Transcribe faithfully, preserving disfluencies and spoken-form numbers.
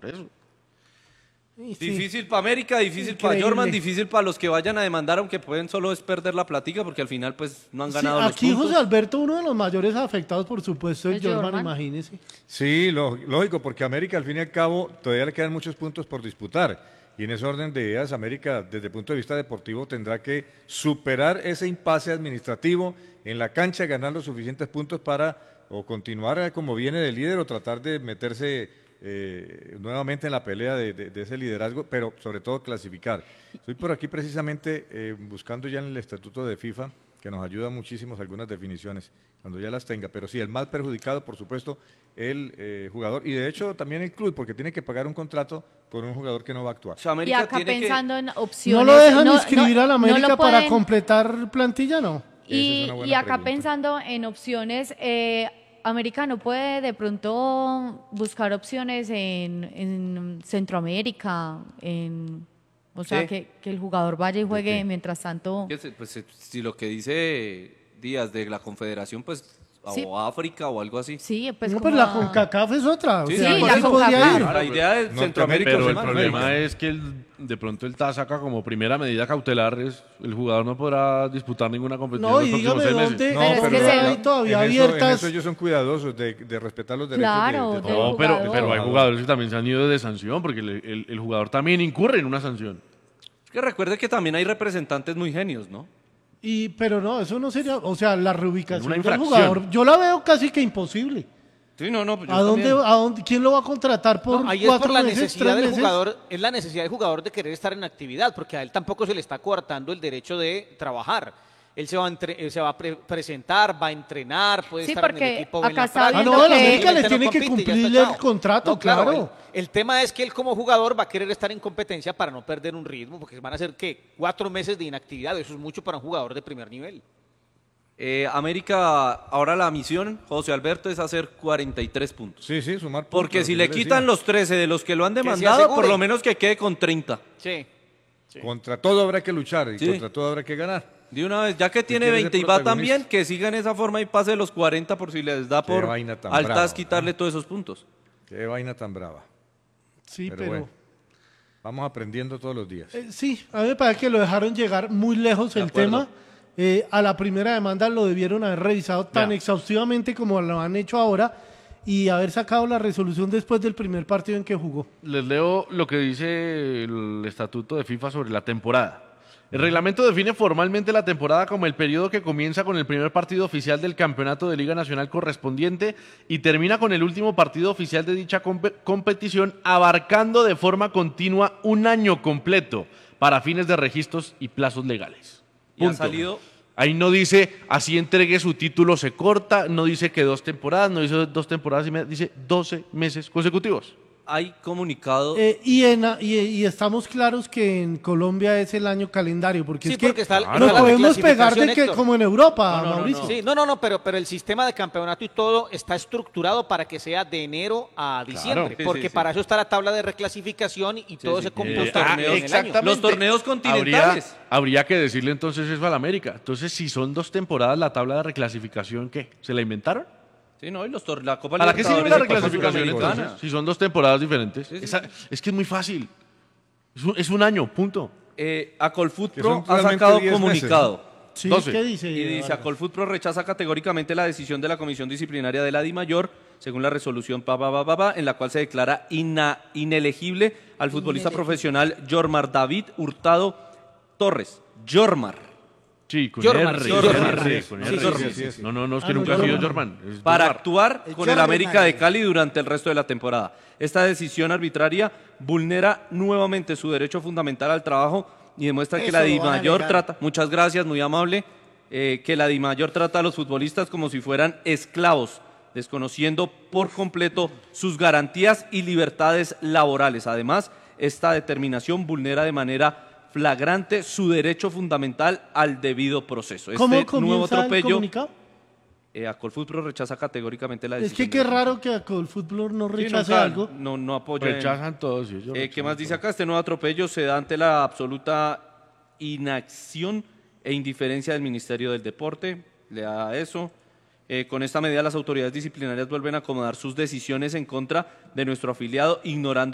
por eso. Sí. Difícil para América, difícil para Jorman, difícil para los que vayan a demandar, aunque pueden solo es perder la platica, porque al final pues no han ganado sí, los aquí puntos. José Alberto, uno de los mayores afectados, por supuesto, es Jorman, imagínese. Sí, lo, lógico, porque América al fin y al cabo todavía le quedan muchos puntos por disputar. Y en ese orden de ideas, América, desde el punto de vista deportivo, tendrá que superar ese impasse administrativo en la cancha, ganar los suficientes puntos para o continuar como viene de líder o tratar de meterse Eh, nuevamente en la pelea de, de, de ese liderazgo, pero sobre todo clasificar. Estoy por aquí precisamente eh, buscando ya en el estatuto de FIFA, que nos ayuda muchísimo algunas definiciones, cuando ya las tenga, pero sí, el más perjudicado, por supuesto, el eh, jugador, y de hecho también el club, porque tiene que pagar un contrato con un jugador que no va a actuar. O sea, y acá pensando que... en opciones... ¿No lo dejan no, inscribir no, a la América no para pueden... completar plantilla, no? Y, es y acá pregunta. pensando en opciones... Eh, América no puede de pronto buscar opciones en, en Centroamérica, en, o sea, ¿Qué? que, que el jugador vaya y juegue mientras tanto. Pues si lo que dice Díaz de la Confederación, pues Sí. o África o algo así. Sí, pues no, como pero la a- CONCACAF es otra. Sí, o sea, sí, ahí la sí podía CONCACAF. ir. La idea de Norteamérica Centroamérica. Pero o el Centroamérica. problema es que el, de pronto el T A S saca como primera medida cautelar, es, el jugador no podrá disputar ninguna competición No, en y los próximos dígame seis dónde, meses. No, Pero es pero que se- hay todavía en eso, abiertas. en eso ellos son cuidadosos de, de respetar los derechos Claro, de, de del No, pero, jugador. pero hay jugadores que también se han ido de sanción, porque el, el- el jugador también incurre en una sanción. Es que recuerde que también hay representantes muy genios, ¿no? Y, pero no, eso no sería, o sea, la reubicación Una del infracción. jugador, yo la veo casi que imposible. Sí, no, no. pues yo ¿A dónde, también. ¿A dónde, quién lo va a contratar por No, ahí es cuatro por la meses, necesidad tres del meses? jugador, es la necesidad del jugador de querer estar en actividad, porque a él tampoco se le está coartando el derecho de trabajar. Él se va a, entre- él se va a pre- presentar, va a entrenar, puede Sí, estar en porque el equipo o en acá la está práctica. Ah, no, viendo a la que- América le no tiene que compite y ya cumplir está, el chao. contrato, No, claro. claro. El, el tema es que él como jugador va a querer estar en competencia para no perder un ritmo, porque van a ser, ¿qué? Cuatro meses de inactividad, eso es mucho para un jugador de primer nivel. Eh, América, ahora la misión, José Alberto, es hacer cuarenta y tres puntos. Sí, sí, sumar puntos. Porque lo si que le yo quitan decía. los trece de los que lo han se demandado, por asegure. lo menos que quede con treinta. Sí. Contra todo habrá que luchar y Sí. contra todo habrá que ganar. De una vez, ya que tiene quiere ser veinte y va protagonista. también, que siga en esa forma y pase los cuarenta por si les da Qué por vaina tan altas brava, quitarle ¿no? todos esos puntos. Qué vaina tan brava. Sí, Pero pero... bueno. Vamos aprendiendo todos los días. Eh, sí, a mí me parece que lo dejaron llegar muy lejos De el acuerdo. tema. Eh, a la primera demanda lo debieron haber revisado tan Ya. exhaustivamente como lo han hecho ahora y haber sacado la resolución después del primer partido en que jugó. Les leo lo que dice el estatuto de FIFA sobre la temporada. El reglamento define formalmente la temporada como el periodo que comienza con el primer partido oficial del campeonato de Liga Nacional correspondiente y termina con el último partido oficial de dicha compe- competición, abarcando de forma continua un año completo para fines de registros y plazos legales. Y ha Punto. salido, Ahí no dice así entregue su título se corta, no dice que dos temporadas, no dice dos temporadas y media, dice doce meses consecutivos. hay comunicado. Eh, y, en, y, y estamos claros que en Colombia es el año calendario, porque Sí, es que porque está- nos está la podemos pegar reclasificación, de que Héctor. como en Europa, No, no, no, Mauricio. no. Sí, no, no, no, pero, pero el sistema de campeonato y todo está estructurado para que sea de enero a diciembre, Sí, porque sí, sí. para eso está la tabla de reclasificación y todo sí. se Eh, computa ah, en el año. exactamente. Los torneos continentales. Habría, habría que decirle entonces eso a la América. Entonces, si son dos temporadas, la tabla de reclasificación, ¿qué? ¿Se la inventaron? Sí, no, y los tor- la Copa ¿Para qué sirve la Libertadores y Copa reclasificación Suramericana. entonces? Si son dos temporadas diferentes. Sí, sí, Esa- sí. es que es muy fácil. Es un, es un año, punto. Eh, Acolfoot Que Pro son ha solamente sacado diez comunicado. Sí, doce. ¿qué dice? Y dice, Vargas? Acolfoot Pro rechaza categóricamente la decisión de la Comisión Disciplinaria de la DIMAYOR, según la resolución pa, pa, pa, pa, pa, en la cual se declara ina- inelegible al futbolista profesional Jormar David Hurtado Torres. Jormar. Sí, con Jorman, R, sí, con Jorman. R, Sí, con sí, R. Jorman. Sí, sí, sí. No, no, no, es Ah, que no, nunca ha sido Jorman. Jorman. es Para Jorman. actuar El con el Jordan América Hernández. de Cali durante el resto de la temporada. Esta decisión arbitraria vulnera nuevamente su derecho fundamental al trabajo y demuestra que Eso la lo van a DIMAYOR alegar. trata, muchas gracias, muy amable, eh, que la DIMAYOR trata a los futbolistas como si fueran esclavos, desconociendo por completo sus garantías y libertades laborales. Además, esta determinación vulnera de manera flagrante su derecho fundamental al debido proceso. ¿Cómo Este nuevo comienza el atropello, comunicado? eh, Acolfoot Pro rechaza categóricamente la Es decisión. que qué de la raro que el fútbol no Sí, rechace nunca- algo. No, no apoya. en- Rechazan todos. sí, ellos Eh, ¿Qué rechazan más dice todo. acá? Este nuevo atropello se da ante la absoluta inacción e indiferencia del Ministerio del Deporte. Le da eso. Eh, con esta medida las autoridades disciplinarias vuelven a acomodar sus decisiones en contra de nuestro afiliado, ignorando